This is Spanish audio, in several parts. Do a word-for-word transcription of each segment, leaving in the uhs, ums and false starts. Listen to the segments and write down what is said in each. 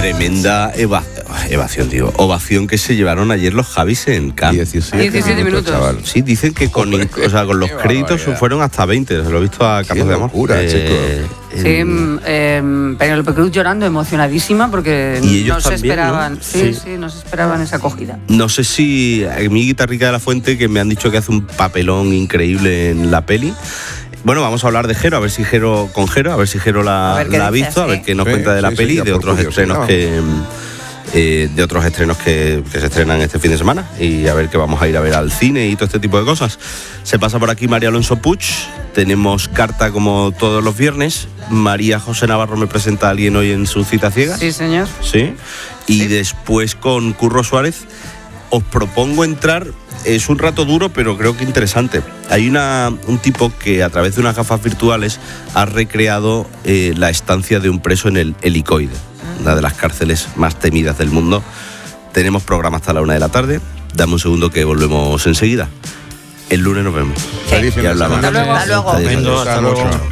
Tremenda eva- evasión, digo, ovación que se llevaron ayer los Javis en Cannes. diecisiete minutos. Chaval. Sí, dicen que con, Hombre, o sea, con los créditos barbaridad. fueron hasta veinte. Se lo he visto a Carlos de Amor. Locura, eh, chico. Sí, eh, Penélope Cruz llorando, emocionadísima, porque Y ellos no se también, esperaban, ¿no? sí, Sí. sí, no se esperaban esa acogida. No sé si a mi guitarrica de la Fuente, que me han dicho que hace un papelón increíble en la peli. Bueno, vamos a hablar de Jero, a ver si Jero, con Jero, a ver si Jero la, A ver qué la ha dice, visto, a sí. ver qué nos Sí, cuenta de la sí, peli sí, y ya de por otros curiosidad. estrenos que eh, de otros estrenos que, que se estrenan este fin de semana y a ver qué vamos a ir a ver al cine y todo este tipo de cosas. Se pasa por aquí María Alonso Puig, tenemos carta como todos los viernes. María José Navarro me presenta a alguien hoy en su cita ciega. Sí, señor. Sí. Y Sí. después con Curro Suárez os propongo entrar. Es un rato duro, pero creo que interesante. Hay una, un tipo que a través de unas gafas virtuales ha recreado eh, la estancia de un preso en el Helicoide, una de las cárceles más temidas del mundo. Tenemos programa hasta la una de la tarde. Dame un segundo que volvemos enseguida. El lunes nos vemos. Feliz fin Y de hablamos. semana. Hasta luego. Adiós, Venga, adiós. hasta luego. Adiós.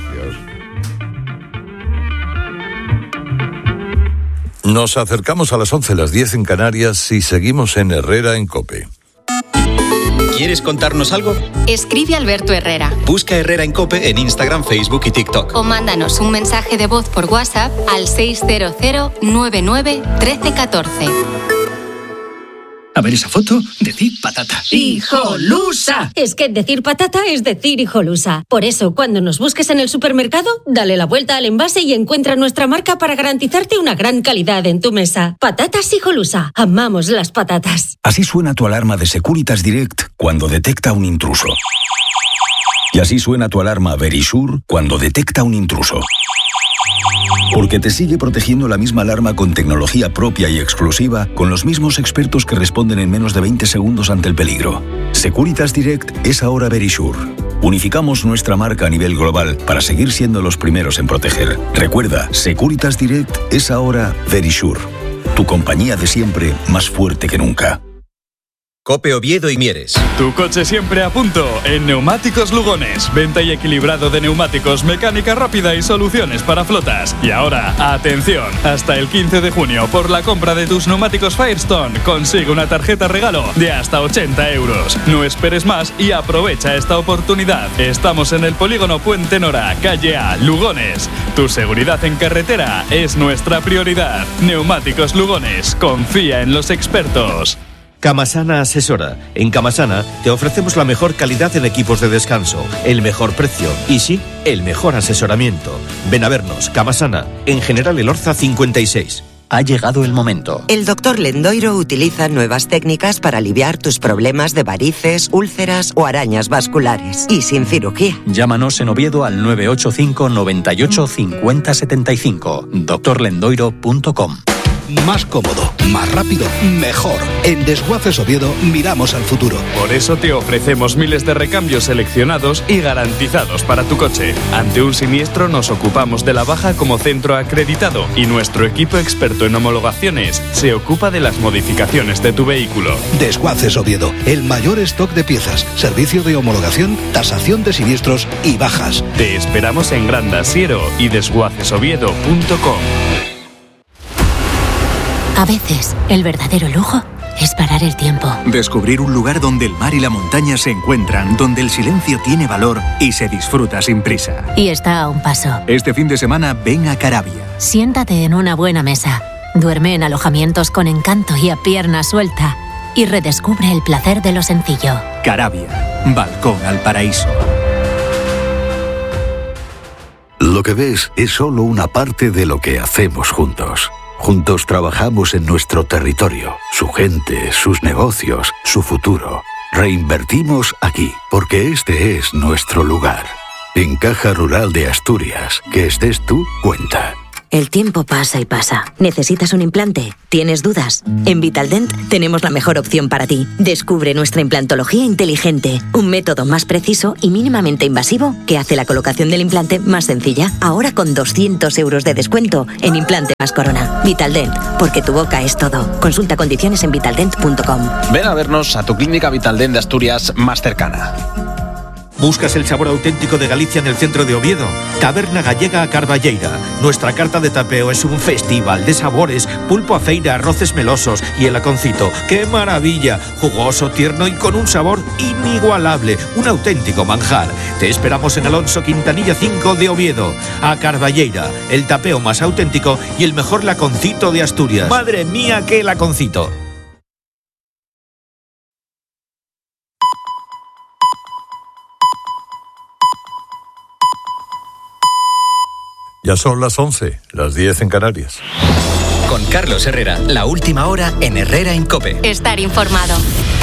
Nos acercamos a las once, las diez en Canarias y seguimos en Herrera en COPE. ¿Quieres contarnos algo? Escribe Alberto Herrera Busca Herrera en COPE en Instagram, Facebook y TikTok. o mándanos un mensaje de voz por WhatsApp al seis cero cero nueve nueve uno tres uno cuatro. A ver esa foto, decir patata. ¡Hijolusa! Es que decir patata es decir hijolusa. Por eso, cuando nos busques en el supermercado, dale la vuelta al envase y encuentra nuestra marca para garantizarte una gran calidad en tu mesa. Patatas hijolusa. Amamos las patatas. Así suena tu alarma de Securitas Direct cuando detecta un intruso. Y así suena tu alarma Verisure cuando detecta un intruso. Porque te sigue protegiendo la misma alarma con tecnología propia y exclusiva, con los mismos expertos que responden en menos de veinte segundos ante el peligro. Securitas Direct es ahora Verisure. Unificamos nuestra marca a nivel global para seguir siendo los primeros en proteger. Recuerda, Securitas Direct es ahora Verisure. Tu compañía de siempre, más fuerte que nunca. COPE Oviedo y Mieres. Tu coche siempre a punto en Neumáticos Lugones. Venta y equilibrado de neumáticos, mecánica rápida y soluciones para flotas. Y ahora, atención, hasta el quince de junio, por la compra de tus neumáticos Firestone, consigue una tarjeta regalo de hasta ochenta euros. No esperes más y aprovecha esta oportunidad. Estamos en el polígono Puente Nora, calle A, Lugones. Tu seguridad en carretera es nuestra prioridad. Neumáticos Lugones, confía en los expertos. Camasana asesora. En Camasana te ofrecemos la mejor calidad en equipos de descanso, el mejor precio y sí, el mejor asesoramiento. Ven a vernos, Camasana, en General Elorza cincuenta y seis. Ha llegado el momento. El doctor Lendoiro utiliza nuevas técnicas para aliviar tus problemas de varices, úlceras o arañas vasculares. Y sin cirugía. Llámanos en Oviedo al nueve ocho cinco, noventa y ocho, cincuenta, setenta y cinco. doctor lendoiro punto com. Más cómodo, más rápido, mejor. En Desguaces Oviedo miramos al futuro. Por eso te ofrecemos miles de recambios seleccionados y garantizados para tu coche. Ante un siniestro nos ocupamos de la baja como centro acreditado y nuestro equipo experto en homologaciones se ocupa de las modificaciones de tu vehículo. Desguaces Oviedo, el mayor stock de piezas, servicio de homologación, tasación de siniestros y bajas. Te esperamos en Granda Siero y desguaces oviedo punto com. A veces, el verdadero lujo es parar el tiempo. Descubrir un lugar donde el mar y la montaña se encuentran, donde el silencio tiene valor y se disfruta sin prisa. Y está a un paso. Este fin de semana ven a Carabia. Siéntate en una buena mesa, duerme en alojamientos con encanto y a pierna suelta y redescubre el placer de lo sencillo. Carabia, balcón al paraíso. Lo que ves es solo una parte de lo que hacemos juntos. Juntos trabajamos en nuestro territorio, su gente, sus negocios, su futuro. Reinvertimos aquí, porque este es nuestro lugar. En Caja Rural de Asturias, que estés tú, cuenta. El tiempo pasa y pasa. ¿Necesitas un implante? ¿Tienes dudas? En Vitaldent tenemos la mejor opción para ti. Descubre nuestra implantología inteligente, un método más preciso y mínimamente invasivo que hace la colocación del implante más sencilla. Ahora con doscientos euros de descuento en implante más corona. Vitaldent, porque tu boca es todo. Consulta condiciones en vitaldent punto com. Ven a vernos a tu clínica Vitaldent de Asturias más cercana. ¿Buscas el sabor auténtico de Galicia en el centro de Oviedo? Taberna Gallega a Carballeira. Nuestra carta de tapeo es un festival de sabores, pulpo a feira, arroces melosos y el aconcito. ¡Qué maravilla! Jugoso, tierno y con un sabor inigualable, un auténtico manjar. Te esperamos en Alonso Quintanilla cinco de Oviedo. A Carballeira, el tapeo más auténtico y el mejor laconcito de Asturias. ¡Madre mía, qué laconcito! Ya son las once, las diez en Canarias. Con Carlos Herrera, la última hora en Herrera en COPE. Estar informado.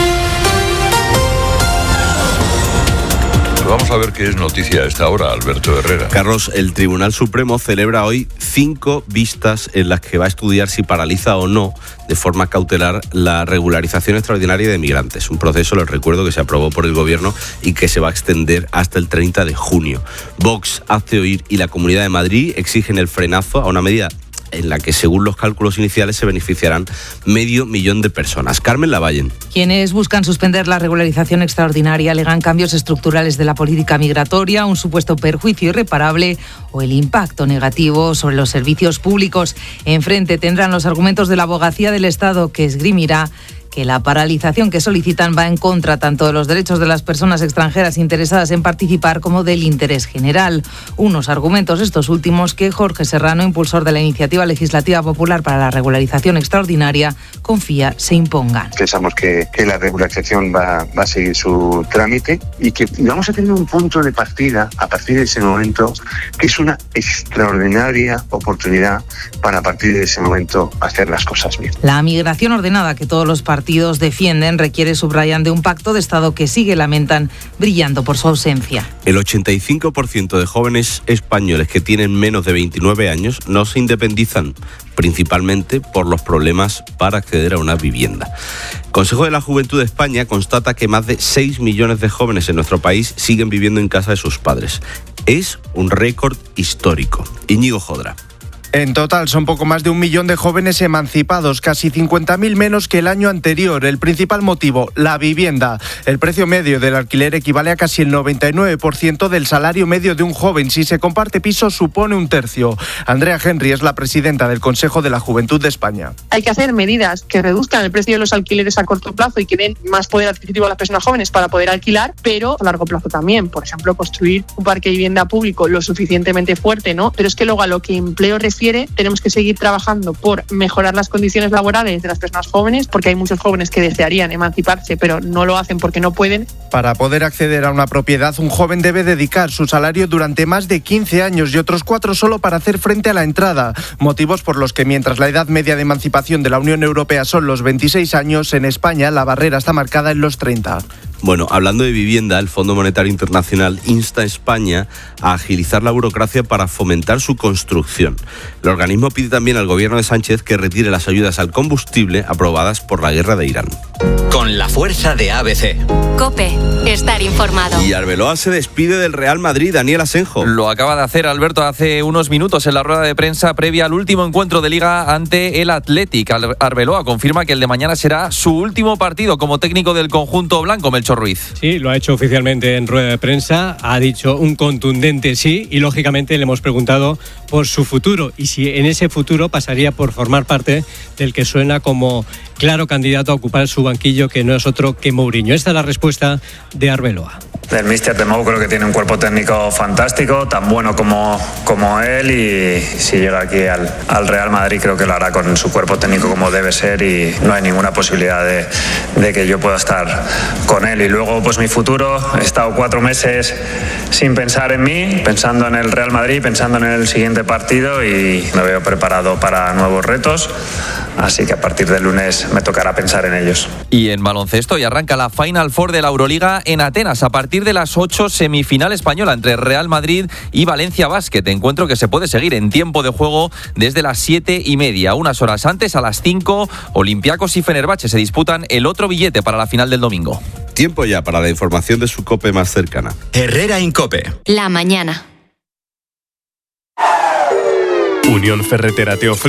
Vamos a ver qué es noticia a esta hora, Alberto Herrera. Carlos, el Tribunal Supremo celebra hoy cinco vistas en las que va a estudiar si paraliza o no de forma cautelar la regularización extraordinaria de migrantes. Un proceso, les recuerdo, que se aprobó por el Gobierno y que se va a extender hasta el treinta de junio. Vox hace oír y la Comunidad de Madrid exigen el frenazo a una medida en la que, según los cálculos iniciales, se beneficiarán medio millón de personas. Carmen Lavallen. Quienes buscan suspender la regularización extraordinaria alegan cambios estructurales de la política migratoria, un supuesto perjuicio irreparable o el impacto negativo sobre los servicios públicos. Enfrente tendrán los argumentos de la Abogacía del Estado, que esgrimirá que la paralización que solicitan va en contra tanto de los derechos de las personas extranjeras interesadas en participar como del interés general. Unos argumentos, estos últimos, que Jorge Serrano, impulsor de la Iniciativa Legislativa Popular para la Regularización Extraordinaria, confía se impongan. Pensamos que, que la regularización va, va a seguir su trámite y que vamos a tener un punto de partida a partir de ese momento, que es una extraordinaria oportunidad para, a partir de ese momento, hacer las cosas bien. La migración ordenada que todos los partidos partidos defienden requiere, subrayan, de un pacto de Estado que sigue, lamentan, brillando por su ausencia. El ochenta y cinco por ciento de jóvenes españoles que tienen menos de veintinueve años no se independizan, principalmente por los problemas para acceder a una vivienda. El Consejo de la Juventud de España constata que más de seis millones de jóvenes en nuestro país siguen viviendo en casa de sus padres. Es un récord histórico. Íñigo Jodra. En total son poco más de un millón de jóvenes emancipados, casi cincuenta mil menos que el año anterior. El principal motivo, la vivienda. El precio medio del alquiler equivale a casi el noventa y nueve por ciento del salario medio de un joven. Si se comparte piso, supone un tercio. Andrea Henry es la presidenta del Consejo de la Juventud de España. Hay que hacer medidas que reduzcan el precio de los alquileres a corto plazo y que den más poder adquisitivo a las personas jóvenes para poder alquilar, pero a largo plazo también. Por ejemplo, construir un parque de vivienda público lo suficientemente fuerte, ¿no? Pero es que luego a lo que empleo refiere, tenemos que seguir trabajando por mejorar las condiciones laborales de las personas jóvenes, porque hay muchos jóvenes que desearían emanciparse, pero no lo hacen porque no pueden. Para poder acceder a una propiedad, un joven debe dedicar su salario durante más de quince años y otros cuatro solo para hacer frente a la entrada. Motivos por los que, mientras la edad media de emancipación de la Unión Europea son los veintiséis años, en España la barrera está marcada en los treinta. Bueno, hablando de vivienda, el Fondo Monetario Internacional insta a España a agilizar la burocracia para fomentar su construcción. El organismo pide también al gobierno de Sánchez que retire las ayudas al combustible aprobadas por la guerra de Irán. Con la fuerza de A B C. COPE, estar informado. Y Arbeloa se despide del Real Madrid, Daniel Asenjo. Lo acaba de hacer Alberto hace unos minutos en la rueda de prensa previa al último encuentro de Liga ante el Athletic. Arbeloa confirma que el de mañana será su último partido como técnico del conjunto blanco, Melchor Ruiz. Sí, lo ha hecho oficialmente en rueda de prensa, ha dicho un contundente sí y lógicamente le hemos preguntado por su futuro y si en ese futuro pasaría por formar parte del que suena como claro candidato a ocupar su banquillo, que no es otro que Mourinho. Esta es la respuesta de Arbeloa. El míster de Mou creo que tiene un cuerpo técnico fantástico, tan bueno como, como él, y si llega aquí al, al Real Madrid creo que lo hará con su cuerpo técnico como debe ser y no hay ninguna posibilidad de, de que yo pueda estar con él. Y luego pues mi futuro, he estado cuatro meses sin pensar en mí, pensando en el Real Madrid, pensando en el siguiente partido y me veo preparado para nuevos retos, así que a partir del lunes me tocará pensar en ellos. Y en baloncesto, y arranca la Final Four de la Euroliga en Atenas a partir de las ocho, semifinal española entre Real Madrid y Valencia Basket, encuentro que se puede seguir en tiempo de juego desde las siete y media. Unas horas antes, a las cinco, Olympiacos y Fenerbahce se disputan el otro billete para la final del domingo. Tiempo ya para la información de su COPE más cercana. Herrera Incope. La mañana. Unión Ferretera te ofrece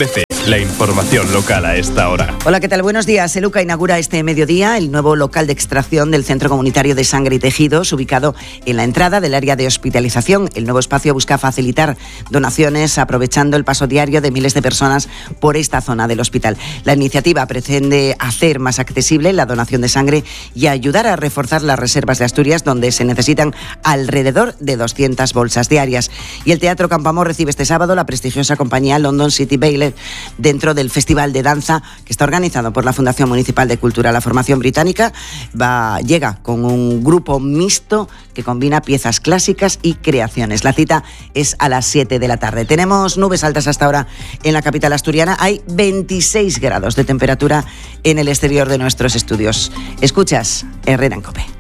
La información local a esta hora. Hola, ¿qué tal? Buenos días. Eluca inaugura este mediodía el nuevo local de extracción del Centro Comunitario de Sangre y Tejidos, ubicado en la entrada del área de hospitalización. El nuevo espacio busca facilitar donaciones aprovechando el paso diario de miles de personas por esta zona del hospital. La iniciativa pretende hacer más accesible la donación de sangre y ayudar a reforzar las reservas de Asturias, donde se necesitan alrededor de doscientas bolsas diarias. Y el Teatro Campoamor recibe este sábado la prestigiosa compañía London City Ballet dentro del Festival de Danza que está organizado por la Fundación Municipal de Cultura. La formación británica va, llega con un grupo mixto que combina piezas clásicas y creaciones. La cita es a las siete de la tarde. Tenemos nubes altas hasta ahora en la capital asturiana. Hay veintiséis grados de temperatura en el exterior de nuestros estudios. Escuchas Herrera en COPE.